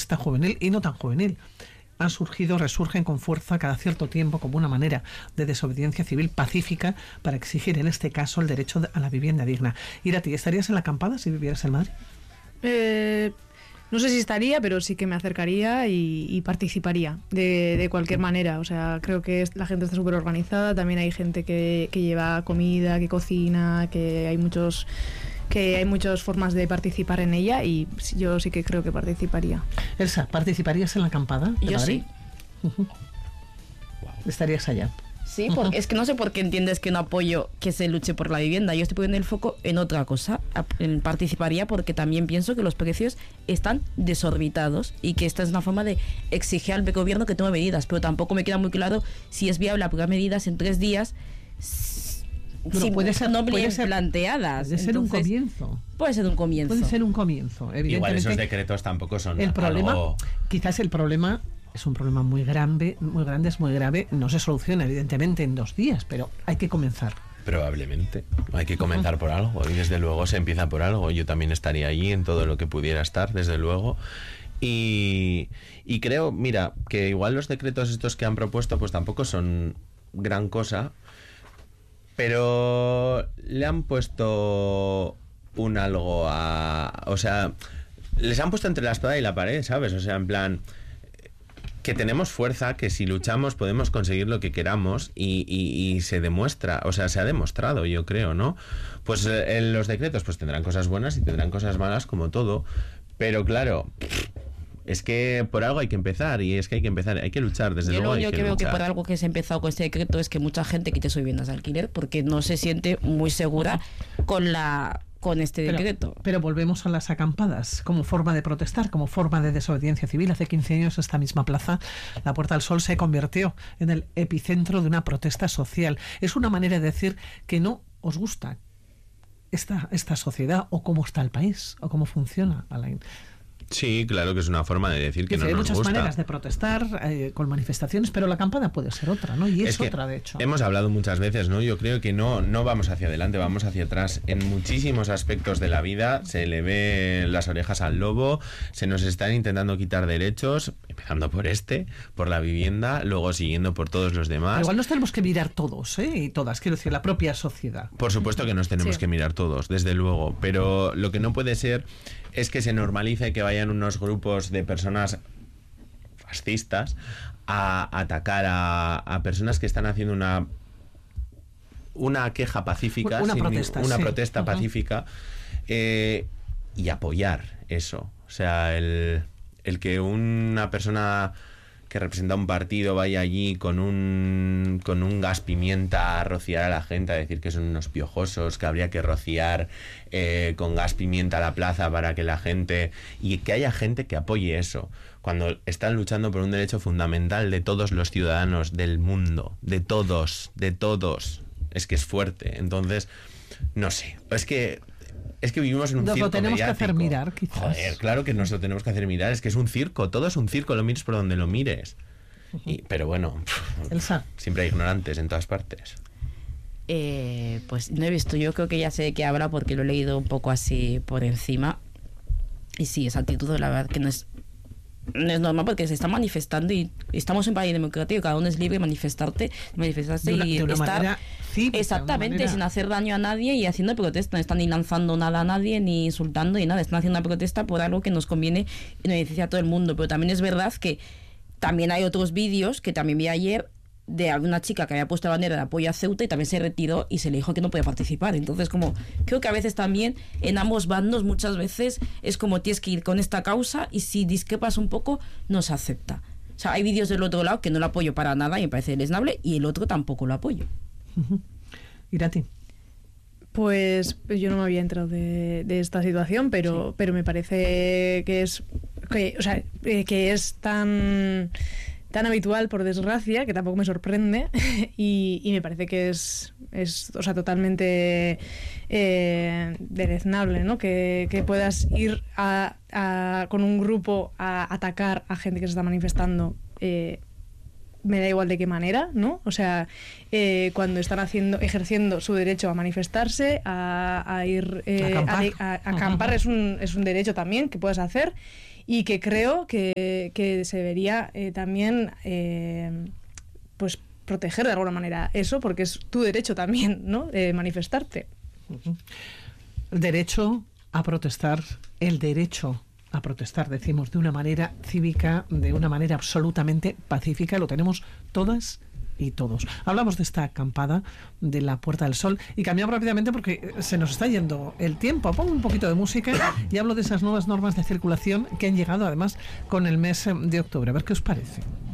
protesta juvenil y no tan juvenil han surgido, resurgen con fuerza cada cierto tiempo como una manera de desobediencia civil pacífica para exigir, en este caso, el derecho a la vivienda digna. Irati, ¿estarías en la acampada si vivieras en Madrid? No sé si estaría, pero sí que me acercaría y participaría de cualquier manera. O sea, creo que la gente está súper organizada. También hay gente que lleva comida, que cocina, que hay muchas formas de participar en ella, y yo sí que creo que participaría. Elsa, ¿participarías en la acampada de Yo Madrid? Sí. ¿Estarías allá? Sí, porque es que no sé por qué entiendes que no apoyo que se luche por la vivienda. Yo estoy poniendo el foco en otra cosa. Participaría porque también pienso que los precios están desorbitados y que esta es una forma de exigir al gobierno que tome medidas, pero tampoco me queda muy claro si es viable aplicar medidas en 3 días Bueno, puede ser planteadas. Puede ser un comienzo. Puede ser un comienzo. Puede ser un comienzo, evidentemente. Igual esos decretos tampoco son el problema. algo... Quizás el problema es un problema muy grande, es muy grave. No se soluciona, evidentemente, en 2 días, pero hay que comenzar. Probablemente. Hay que comenzar por algo y desde luego se empieza por algo. Yo también estaría allí en todo lo que pudiera estar, desde luego. Y creo, mira, que igual los decretos estos que han propuesto pues tampoco son gran cosa, pero le han puesto un algo o sea, les han puesto entre la espada y la pared, ¿sabes? O sea, en plan, que tenemos fuerza, que si luchamos podemos conseguir lo que queramos y se demuestra, o sea, se ha demostrado, yo creo, ¿no? Pues los decretos pues tendrán cosas buenas y tendrán cosas malas como todo, pero claro... Es que por algo hay que empezar, y es que hay que empezar, hay que luchar, desde luego. Yo que veo que por algo que se ha empezado con este decreto es que mucha gente quite sus viviendas de alquiler porque no se siente muy segura con este decreto. Pero volvemos a las acampadas como forma de protestar, como forma de desobediencia civil. Hace 15 años esta misma plaza, la Puerta del Sol, se convirtió en el epicentro de una protesta social. Es una manera de decir que no os gusta esta sociedad, o cómo está el país, o cómo funciona, Alain. Sí, claro que es una forma de decir que no nos gusta. Hay muchas maneras de protestar con manifestaciones, pero la acampada puede ser otra, ¿no? Y es otra, de hecho. Hemos hablado muchas veces, ¿no? Yo creo que no vamos hacia adelante, vamos hacia atrás. En muchísimos aspectos de la vida se le ve las orejas al lobo, se nos están intentando quitar derechos, empezando por la vivienda, luego siguiendo por todos los demás. Pero igual nos tenemos que mirar todos, y todas, quiero decir, la propia sociedad. Por supuesto que nos tenemos que mirar todos, desde luego, pero lo que no puede ser es que se normalice que vayan unos grupos de personas fascistas a atacar a personas que están haciendo una queja pacífica, una protesta pacífica, y apoyar eso. O sea, el que una persona que representa un partido vaya allí con un gas pimienta a rociar a la gente, a decir que son unos piojosos, que habría que rociar con gas pimienta a la plaza para que la gente... Y que haya gente que apoye eso, cuando están luchando por un derecho fundamental de todos los ciudadanos del mundo, de todos. Es que es fuerte. Entonces, no sé, es que vivimos en un circo mediático. Nos lo tenemos que hacer mirar, quizás. Joder, claro que nos lo tenemos que hacer mirar. Es que es un circo, todo es un circo, lo mires por donde lo mires. Pero bueno, Elsa, siempre hay ignorantes en todas partes. Pues no he visto, yo creo que ya sé de qué habla porque lo he leído un poco así por encima. Y sí, esa actitud la verdad que no es normal, porque se está manifestando y estamos en un país democrático, cada uno es libre de manifestarse y estar cívica, exactamente, sin hacer daño a nadie y haciendo protesta. No están ni lanzando nada a nadie, ni insultando, ni nada. Están haciendo una protesta por algo que nos conviene y beneficia a todo el mundo. Pero también es verdad que también hay otros vídeos que también vi ayer de alguna chica que había puesto la bandera de apoyo a Ceuta y también se retiró y se le dijo que no podía participar. Entonces, como creo que a veces también en ambos bandos muchas veces es como tienes que ir con esta causa y si discrepas un poco no se acepta. O sea, hay vídeos del otro lado que no lo apoyo para nada y me parece lesnable, y el otro tampoco lo apoyo. Irati. Pues yo no me había enterado de esta situación, pero me parece que es tan habitual, por desgracia, que tampoco me sorprende, y me parece que es totalmente deleznable, ¿no? Que puedas ir con un grupo a atacar a gente que se está manifestando, me da igual de qué manera, ¿no? O sea, cuando están ejerciendo su derecho a manifestarse, a ir a acampar, es un derecho también que puedes hacer. y que creo que se debería también pues proteger de alguna manera eso, porque es tu derecho también, ¿no? Manifestarte. El derecho a protestar, decimos, de una manera cívica, de una manera absolutamente pacífica, lo tenemos todas y todos. Hablamos de esta acampada de la Puerta del Sol y cambiamos rápidamente porque se nos está yendo el tiempo. Pongo un poquito de música y hablo de esas nuevas normas de circulación que han llegado además con el mes de octubre. A ver qué os parece.